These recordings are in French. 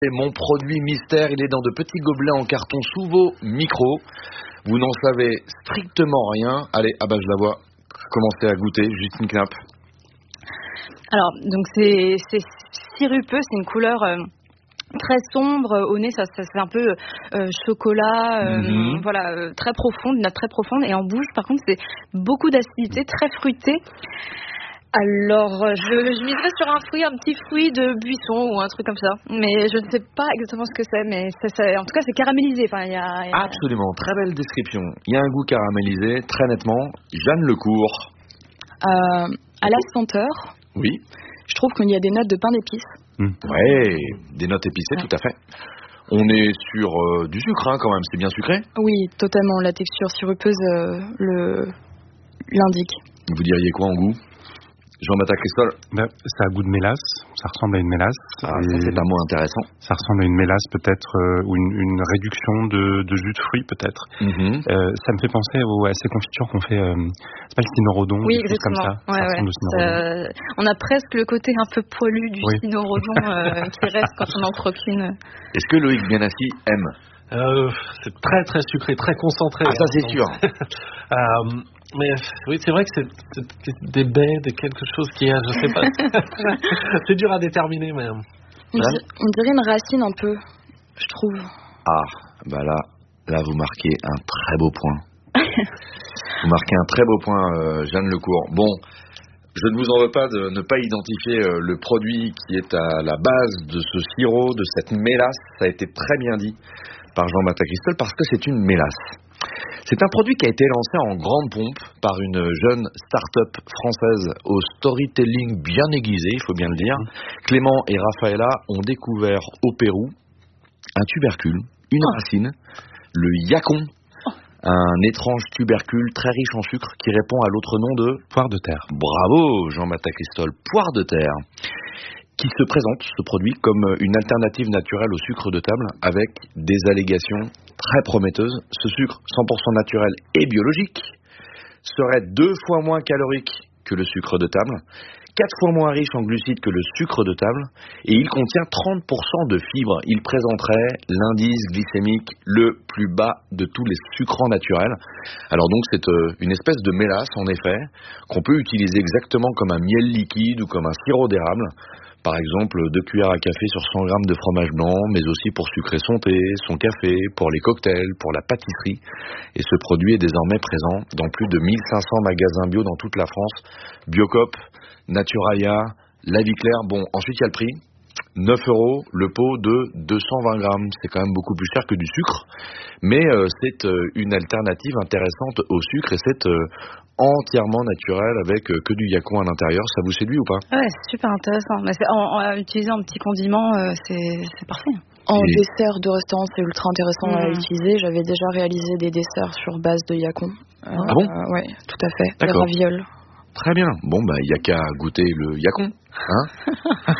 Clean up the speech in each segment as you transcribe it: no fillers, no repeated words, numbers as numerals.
C'est mon produit mystère, il est dans de petits gobelets en carton sous vos micros. Vous n'en savez strictement rien. Allez, je la vois. Commencez à goûter, Justine Knapp. Alors, donc c'est sirupeux, c'est une couleur très sombre au nez, ça fait un peu chocolat, voilà, très profonde, une note très profonde. Et en bouche, par contre, c'est beaucoup d'acidité, très fruité. Alors, je miserais sur un petit fruit de buisson ou un truc comme ça. Mais je ne sais pas exactement ce que c'est, mais en tout cas, c'est caramélisé. Enfin, Absolument, très belle description. Il y a un goût caramélisé, très nettement. Jeanne Lecourt. À la senteur, oui. Je trouve qu'il y a des notes de pain d'épices. Ouais, des notes épicées, tout à fait. On est sur du sucre, hein, quand même. C'est bien sucré ? Oui, totalement. La texture sirupeuse l'indique. Vous diriez quoi en goût ? Jean-Baptiste Christol. Ça a goût de mélasse, ça ressemble à une mélasse. Ça c'est un mot intéressant. Ça ressemble à une mélasse peut-être, ou une réduction de jus de fruits peut-être. Ça me fait penser à ces confitures qu'on fait, c'est pas le cynorhodon, oui, des choses comme ça. Ouais, ça ressemble au cynorhodon. On a presque le côté un peu poilu du cynorhodon qui reste quand on en croque une. Est-ce que Loïc Bienassi aime ? C'est très très sucré, très concentré. Ah, ça c'est sûr. Mais oui, c'est vrai que c'est des baies, de quelque chose qui a, je sais pas. C'est dur à déterminer, mais. On dirait une racine un peu, je trouve. Là vous marquez un très beau point. Vous marquez un très beau point, Jeanne Lecourt. Bon, je ne vous en veux pas de ne pas identifier le produit qui est à la base de ce sirop, de cette mélasse. Ça a été très bien dit par Jean-Baptiste Christol, parce que c'est une mélasse. C'est un produit qui a été lancé en grande pompe par une jeune start-up française au storytelling bien aiguisé, il faut bien le dire. Clément et Raphaëla ont découvert au Pérou un tubercule, une racine, le yacon, un étrange tubercule très riche en sucre qui répond à l'autre nom de poire de terre. Bravo Jean-Baptiste Christol, poire de terre, qui se présente, ce produit, comme une alternative naturelle au sucre de table avec des allégations très prometteuses. Ce sucre 100% naturel et biologique serait 2 fois moins calorique que le sucre de table, 4 fois moins riche en glucides que le sucre de table, et il contient 30% de fibres. Il présenterait l'indice glycémique le plus bas de tous les sucrants naturels. Alors donc c'est une espèce de mélasse, en effet, qu'on peut utiliser exactement comme un miel liquide ou comme un sirop d'érable. Par exemple, 2 cuillères à café sur 100 grammes de fromage blanc, mais aussi pour sucrer son thé, son café, pour les cocktails, pour la pâtisserie. Et ce produit est désormais présent dans plus de 1500 magasins bio dans toute la France. Biocoop, Naturalia, La Vie Claire. Bon, ensuite il y a le prix. 9 € le pot de 220 grammes. C'est quand même beaucoup plus cher que du sucre. Mais c'est une alternative intéressante au sucre et c'est entièrement naturel avec que du yacon à l'intérieur. Ça vous séduit ou pas ? Ouais, c'est super intéressant. Mais utiliser un petit condiment, c'est parfait. En dessert de restaurant, c'est ultra intéressant à utiliser. J'avais déjà réalisé des desserts sur base de yacon. Ah bon ? Oui, tout à fait. D'accord. Les ravioles. Très bien. Bon, il n'y a qu'à goûter le yacon. Hein.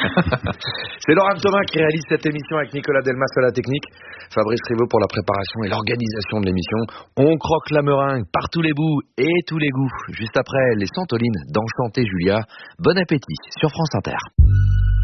C'est Laurent Thomas qui réalise cette émission avec Nicolas Delmas à la technique, Fabrice Rivaud pour la préparation et l'organisation de l'émission. On croque la meringue par tous les bouts et tous les goûts. Juste après, les Santolines d'Enchanté Julia. Bon appétit sur France Inter.